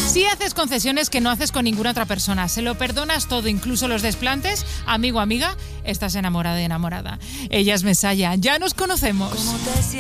Si haces concesiones que no haces con ninguna otra persona, se lo perdonas todo, incluso los desplantes, amigo, amiga, estás enamorada y enamorada. Ella es Mesaya, ya nos conocemos.